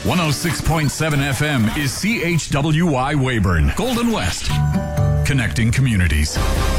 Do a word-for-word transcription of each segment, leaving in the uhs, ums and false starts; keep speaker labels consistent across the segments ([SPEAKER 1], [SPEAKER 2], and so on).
[SPEAKER 1] one oh six point seven F M is C H W Y Weyburn, Golden West. Connecting communities.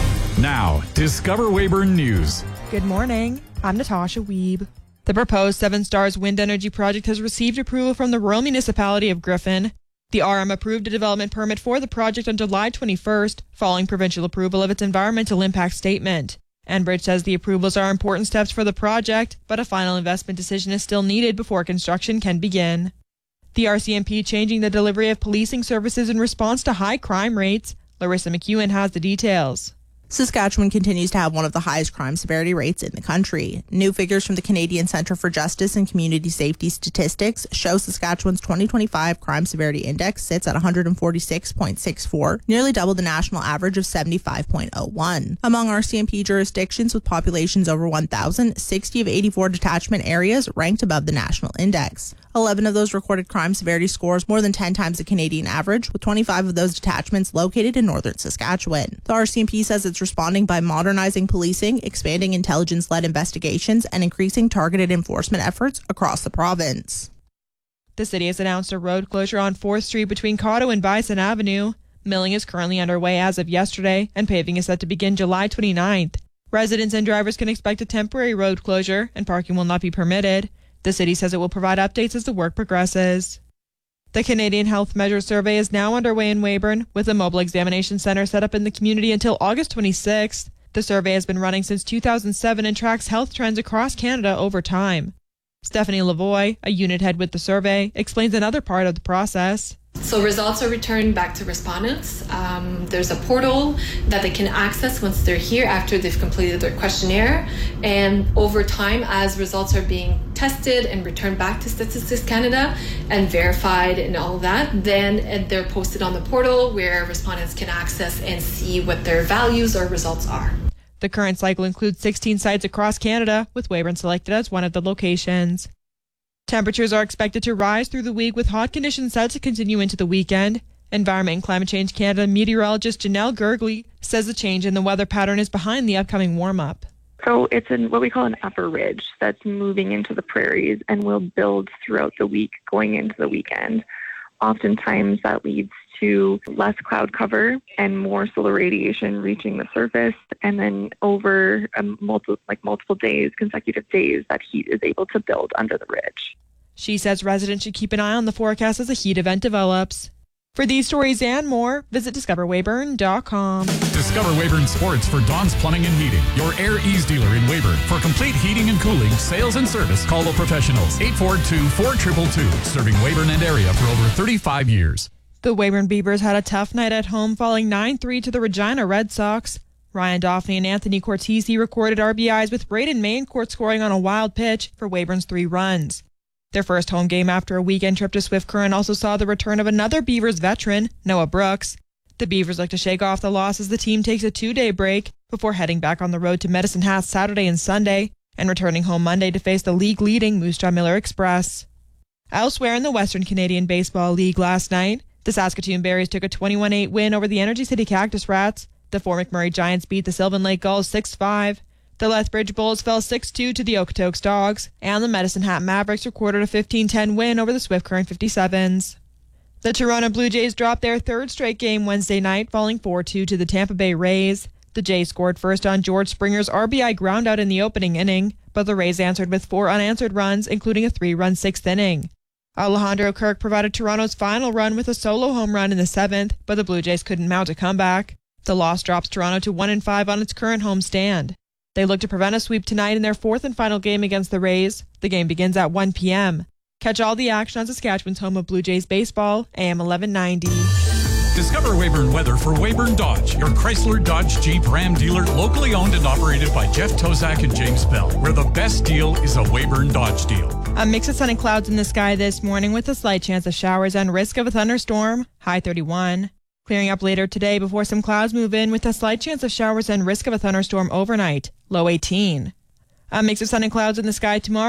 [SPEAKER 1] Now, Discover Weyburn News.
[SPEAKER 2] Good morning. I'm Natasha Wiebe. The proposed Seven Stars Wind Energy Project has received approval from the Rural Municipality of Griffin. The R M approved a development permit for the project on July twenty-first, following provincial approval of its environmental impact statement. Enbridge says the approvals are important steps for the project, but a final investment decision is still needed before construction can begin. The R C M P changing the delivery of policing services in response to high crime rates. Larissa McEwen has the details.
[SPEAKER 3] Saskatchewan continues to have one of the highest crime severity rates in the country. New figures from the Canadian Centre for Justice and Community Safety Statistics show Saskatchewan's twenty twenty-five crime severity index sits at one hundred forty-six point six four, nearly double the national average of seventy-five point oh one. Among R C M P jurisdictions with populations over one thousand, sixty of eighty-four detachment areas ranked above the national index. eleven of those recorded crime severity scores more than ten times the Canadian average, with twenty-five of those detachments located in northern Saskatchewan. The R C M P says it's responding by modernizing policing, expanding intelligence-led investigations, and increasing targeted enforcement efforts across the province.
[SPEAKER 2] The city has announced a road closure on fourth Street between Cotto and Bison Avenue. Milling is currently underway as of yesterday, and paving is set to begin July twenty-ninth. Residents and drivers can expect a temporary road closure, and parking will not be permitted. The city says it will provide updates as the work progresses. The Canadian Health Measures Survey is now underway in Weyburn, with a mobile examination centre set up in the community until August twenty-sixth. The survey has been running since two thousand seven and tracks health trends across Canada over time. Stephanie Lavoie, a unit head with the survey, explains another part of the process.
[SPEAKER 4] So results are returned back to respondents. Um, there's a portal that they can access once they're here after they've completed their questionnaire. And over time, as results are being tested and returned back to Statistics Canada and verified and all of that, then they're posted on the portal where respondents can access and see what their values or results are.
[SPEAKER 2] The current cycle includes sixteen sites across Canada, with Weyburn selected as one of the locations. Temperatures are expected to rise through the week, with hot conditions set to continue into the weekend. Environment and Climate Change Canada meteorologist Janelle Gergley says the change in the weather pattern is behind the upcoming warm-up.
[SPEAKER 5] So it's in what we call an upper ridge that's moving into the prairies and will build throughout the week going into the weekend. Oftentimes that leads to less cloud cover and more solar radiation reaching the surface, and then over a multiple, like multiple days, consecutive days, that heat is able to build under the ridge.
[SPEAKER 2] She says residents should keep an eye on the forecast as a heat event develops. For these stories and more, visit discover weyburn dot com.
[SPEAKER 1] Discover Weyburn Sports for Don's Plumbing and Heating, your Air Ease dealer in Weyburn. For complete heating and cooling, sales and service, call the professionals. eight four two, four two two two, serving Weyburn and area for over thirty-five years.
[SPEAKER 2] The Weyburn Beavers had a tough night at home, falling nine three to the Regina Red Sox. Ryan Daphne and Anthony Cortese recorded R B Is, with Braden Maincourt scoring on a wild pitch for Weyburn's three runs. Their first home game after a weekend trip to Swift Current also saw the return of another Beavers veteran, Noah Brooks. The Beavers look to shake off the loss as the team takes a two-day break before heading back on the road to Medicine Hat Saturday and Sunday, and returning home Monday to face the league-leading Moose Jaw Miller Express. Elsewhere in the Western Canadian Baseball League last night, the Saskatoon Berries took a twenty-one eight win over the Energy City Cactus Rats. The Fort McMurray Giants beat the Sylvan Lake Gulls six five. The Lethbridge Bulls fell six two to the Okotoks Dogs, and the Medicine Hat Mavericks recorded a fifteen ten win over the Swift Current fifty-sevens. The Toronto Blue Jays dropped their third straight game Wednesday night, falling four two to the Tampa Bay Rays. The Jays scored first on George Springer's R B I groundout in the opening inning, but the Rays answered with four unanswered runs, including a three-run sixth inning. Alejandro Kirk provided Toronto's final run with a solo home run in the seventh, but the Blue Jays couldn't mount a comeback. The loss drops Toronto to one and five on its current home stand. They look to prevent a sweep tonight in their fourth and final game against the Rays. The game begins at one p.m. Catch all the action on Saskatchewan's home of Blue Jays baseball, A M eleven ninety.
[SPEAKER 1] Discover Weyburn weather for Weyburn Dodge, your Chrysler Dodge Jeep Ram dealer, locally owned and operated by Jeff Tozak and James Bell, where the best deal is a Weyburn Dodge deal.
[SPEAKER 2] A mix of sun and clouds in the sky this morning, with a slight chance of showers and risk of a thunderstorm, high thirty-one. Clearing up later today before some clouds move in, with a slight chance of showers and risk of a thunderstorm overnight, low eighteen. A mix of sun and clouds in the sky tomorrow.